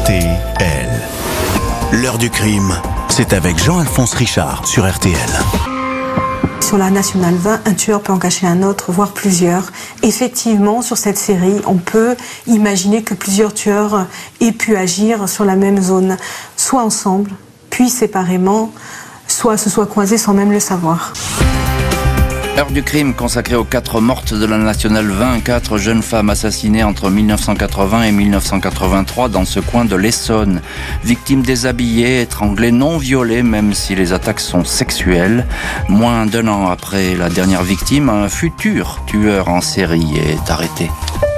RTL. L'heure du crime, c'est avec Jean-Alphonse Richard sur RTL. Sur la Nationale 20, un tueur peut en cacher un autre, voire plusieurs. Effectivement, sur cette série, on peut imaginer que plusieurs tueurs aient pu agir sur la même zone, soit ensemble, puis séparément, soit se soient croisés sans même le savoir. Heure du crime consacrée aux 4 mortes de la Nationale 20, 4 jeunes femmes assassinées entre 1980 et 1983 dans ce coin de l'Essonne. Victimes déshabillées, étranglées, non violées, même si les attaques sont sexuelles. Moins d'1 an après la dernière victime, un futur tueur en série est arrêté.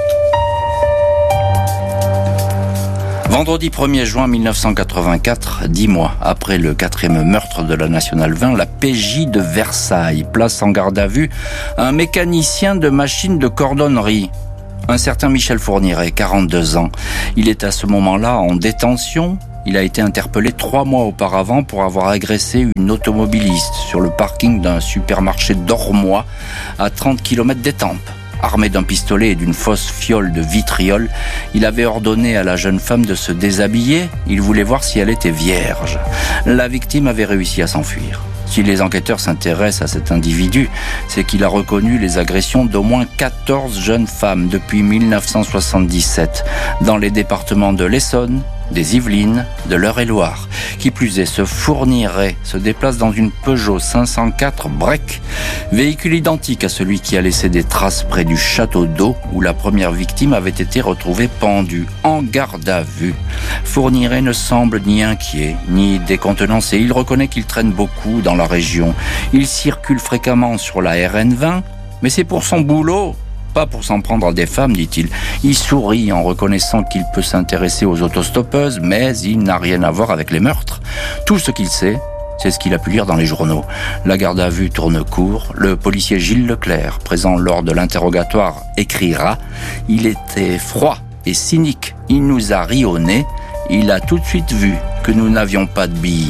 Vendredi 1er juin 1984, 10 mois après le 4e meurtre de la Nationale 20, la PJ de Versailles place en garde à vue un mécanicien de machine de cordonnerie. Un certain Michel Fourniret, 42 ans. Il est à ce moment-là en détention. Il a été interpellé 3 mois auparavant pour avoir agressé une automobiliste sur le parking d'un supermarché d'Ormois à 30 km d'Étampes. Armé d'un pistolet et d'une fausse fiole de vitriol, il avait ordonné à la jeune femme de se déshabiller. Il voulait voir si elle était vierge. La victime avait réussi à s'enfuir. Si les enquêteurs s'intéressent à cet individu, c'est qu'il a reconnu les agressions d'au moins 14 jeunes femmes depuis 1977 dans les départements de l'Essonne, des Yvelines, de l'Eure-et-Loir. Qui plus est, ce Fourniret se déplace dans une Peugeot 504 Break, véhicule identique à celui qui a laissé des traces près du château d'eau où la première victime avait été retrouvée pendue, en garde à vue. Fourniret ne semble ni inquiet, ni décontenancé. Il reconnaît qu'il traîne beaucoup dans la région. Il circule fréquemment sur la RN20, mais c'est pour son boulot. Pas pour s'en prendre à des femmes, dit-il. Il sourit en reconnaissant qu'il peut s'intéresser aux autostoppeuses, mais il n'a rien à voir avec les meurtres. Tout ce qu'il sait, c'est ce qu'il a pu lire dans les journaux. La garde à vue tourne court. Le policier Gilles Leclerc, présent lors de l'interrogatoire, écrira « Il était froid et cynique. Il nous a ri au nez. Il a tout de suite vu que nous n'avions pas de billes. »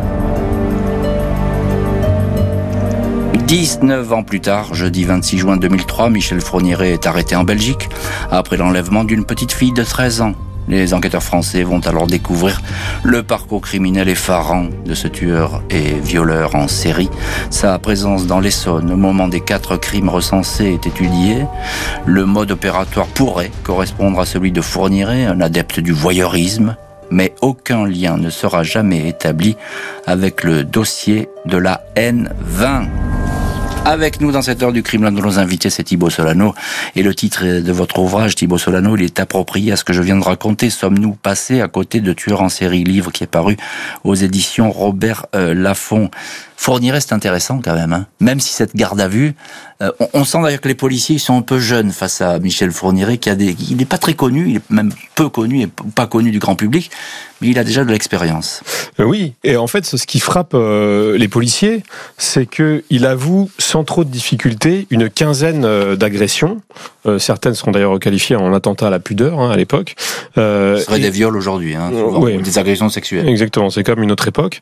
19 ans plus tard, jeudi 26 juin 2003, Michel Fourniret est arrêté en Belgique après l'enlèvement d'une petite fille de 13 ans. Les enquêteurs français vont alors découvrir le parcours criminel effarant de ce tueur et violeur en série. Sa présence dans l'Essonne au moment des 4 crimes recensés est étudiée. Le mode opératoire pourrait correspondre à celui de Fourniret, un adepte du voyeurisme, mais aucun lien ne sera jamais établi avec le dossier de la N20. Avec nous dans cette heure du crime, l'un de nos invités, c'est Thibaut Solano. Et le titre de votre ouvrage, Thibaut Solano, il est approprié à ce que je viens de raconter. Sommes-nous passés à côté de tueurs en série? Livre qui est paru aux éditions Robert Laffont. Fourniret, c'est intéressant quand même, hein. Même si cette garde à vue, on sent d'ailleurs que les policiers sont un peu jeunes face à Michel Fourniret, il n'est pas très connu, il est même peu connu et pas connu du grand public, mais il a déjà de l'expérience. Oui, et en fait, ce qui frappe les policiers, c'est qu'il avoue sans trop de difficulté une quinzaine d'agressions. Certaines seront d'ailleurs requalifiées en attentat à la pudeur, hein, à l'époque. Ce serait des viols aujourd'hui, hein, oui, des agressions sexuelles. Exactement, c'est comme une autre époque.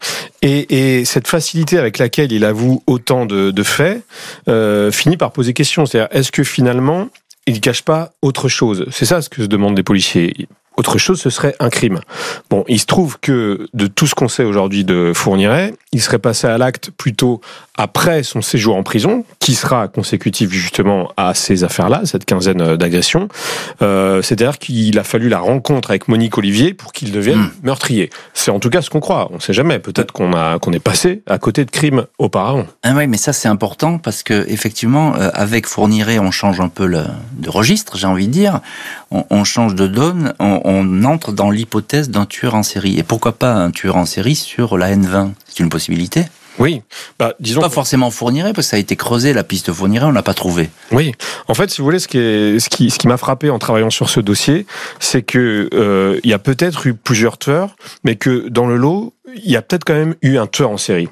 Et cette facilité avec laquelle il avoue autant de faits finit par poser question. C'est-à-dire, est-ce que finalement, il ne cache pas autre chose? C'est ça ce que se demandent les policiers. Autre chose, ce serait un crime. Bon, il se trouve que de tout ce qu'on sait aujourd'hui de Fourniret, il serait passé à l'acte plutôt après son séjour en prison, qui sera consécutif justement à ces affaires-là, cette quinzaine d'agressions. C'est-à-dire qu'il a fallu la rencontre avec Monique Olivier pour qu'il devienne meurtrier. C'est en tout cas ce qu'on croit. On ne sait jamais. Peut-être qu'on est passé à côté de crimes auparavant. Ah oui, mais ça c'est important parce que effectivement, avec Fourniret, on change un peu de registre, j'ai envie de dire. On change de donne. On entre dans l'hypothèse d'un tueur en série. Et pourquoi pas un tueur en série sur la N20? C'est une possibilité. Oui, disons pas forcément Fourniret, parce que ça a été creusé, la piste Fourniret, on l'a pas trouvé. Oui, en fait, si vous voulez, ce qui m'a frappé en travaillant sur ce dossier, c'est que il y a peut-être eu plusieurs tueurs, mais que dans le lot, il y a peut-être quand même eu un tueur en série.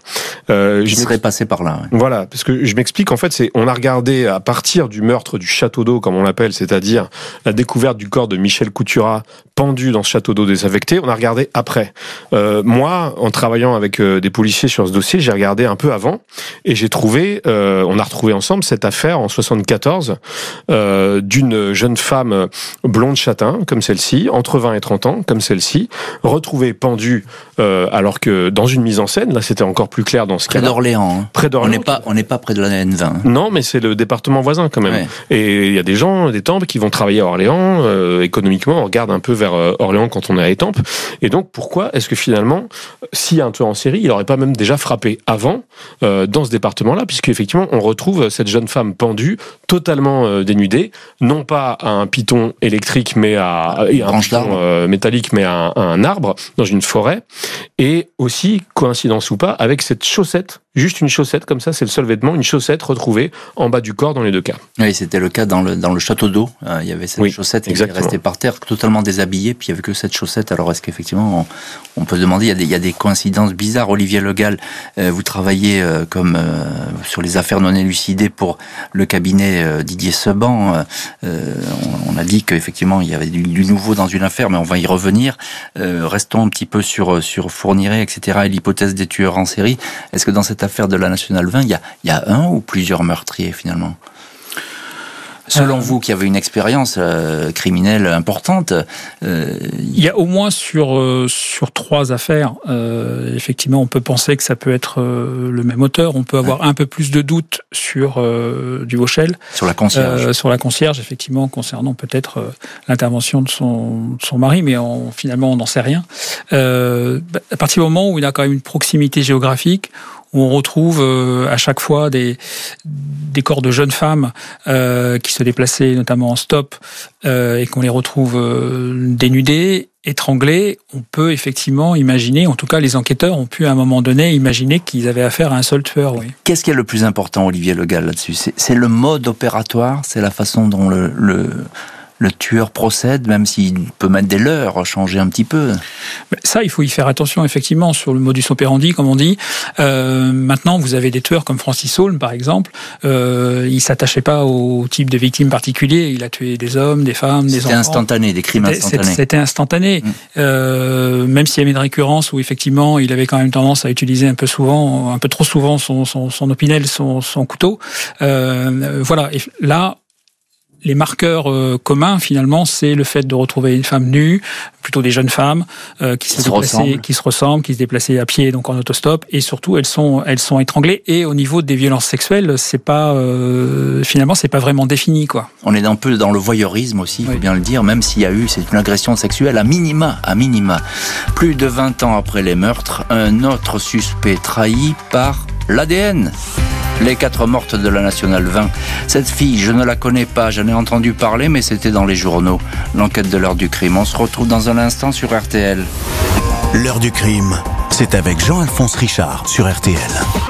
Je serais passé par là. Ouais. Voilà, parce que je m'explique, en fait, on a regardé à partir du meurtre du château d'eau, comme on l'appelle, c'est-à-dire la découverte du corps de Michel Couturat pendu dans ce château d'eau désaffecté, on a regardé après. Moi, en travaillant avec des policiers sur ce dossier, j'ai j'ai regardé un peu avant et j'ai trouvé, on a retrouvé ensemble cette affaire en 74 d'une jeune femme blonde châtain comme celle-ci, entre 20 et 30 ans comme celle-ci, retrouvée pendue alors que dans une mise en scène, là c'était encore plus clair dans ce cas-là. Près d'Orléans. Hein. Près d'Orléans. On n'est pas près de la N20. Non, mais c'est le département voisin quand même. Ouais. Et il y a des gens, des Tempes qui vont travailler à Orléans. Économiquement, on regarde un peu vers Orléans quand on est à Étampes. Et donc, pourquoi est-ce que finalement, s'il y a un tueur en série, il n'aurait pas même déjà frappé avant dans ce département-là, puisque effectivement, on retrouve cette jeune femme pendue, totalement dénudée, non pas à un piton électrique, mais à un piton métallique, mais à un arbre dans une forêt. Et aussi, coïncidence ou pas, avec cette chaussette. Juste une chaussette, comme ça, c'est le seul vêtement, une chaussette retrouvée en bas du corps dans les deux cas. Oui, c'était le cas dans le château d'eau. Il y avait cette chaussette qui était restée par terre, totalement déshabillée, puis il n'y avait que cette chaussette. Alors est-ce qu'effectivement, on peut se demander, il y a des coïncidences bizarres. Olivier Le Gall, vous travaillez sur les affaires non élucidées pour le cabinet Didier Seban. On a dit qu'effectivement, il y avait du nouveau dans une affaire, mais on va y revenir. Restons un petit peu sur Fourniret, etc., et l'hypothèse des tueurs en série. Est-ce que dans cette affaire de la Nationale 20, il y a un ou plusieurs meurtriers finalement ? Selon vous, qui avez une expérience criminelle importante, il y a au moins sur 3 affaires. Effectivement, on peut penser que ça peut être le même auteur. On peut avoir un peu plus de doutes sur Duvauchel. Sur la concierge. Sur la concierge, effectivement, concernant peut-être l'intervention de son mari, mais finalement, on n'en sait rien. À partir du moment où il y a quand même une proximité géographique, où on retrouve à chaque fois des corps de jeunes femmes qui se déplaçaient notamment en stop et qu'on les retrouve dénudées, étranglées, on peut effectivement imaginer, en tout cas les enquêteurs ont pu à un moment donné imaginer qu'ils avaient affaire à un seul tueur. Oui. Qu'est-ce qui est le plus important, Olivier Le Gall, là-dessus ? C'est le mode opératoire, c'est la façon dont le tueur procède, même s'il peut mettre des leurres, changer un petit peu. Ça, il faut y faire attention, effectivement, sur le modus operandi, comme on dit. Maintenant, vous avez des tueurs comme Francis Saulne, par exemple. Il s'attachait pas au type de victime particulier. Il a tué des hommes, des femmes, des enfants. C'était instantané, des crimes instantanés. C'était instantané. Même s'il y avait une récurrence où, effectivement, il avait quand même tendance à utiliser un peu trop souvent son opinel, son couteau. Voilà. Et là, les marqueurs communs, finalement, c'est le fait de retrouver une femme nue, plutôt des jeunes femmes qui se ressemblent, qui se déplaçaient à pied, donc en autostop, et surtout elles sont étranglées. Et au niveau des violences sexuelles, finalement, c'est pas vraiment défini, quoi. On est un peu dans le voyeurisme aussi, il faut bien le dire, même s'il y a eu, c'est une agression sexuelle à minima. Plus de 20 ans après les meurtres, un autre suspect trahi par l'ADN. Les 4 mortes de la Nationale 20. Cette fille, je ne la connais pas, j'en ai entendu parler, mais c'était dans les journaux. L'enquête de l'heure du crime. On se retrouve dans un instant sur RTL. L'heure du crime, c'est avec Jean-Alphonse Richard sur RTL.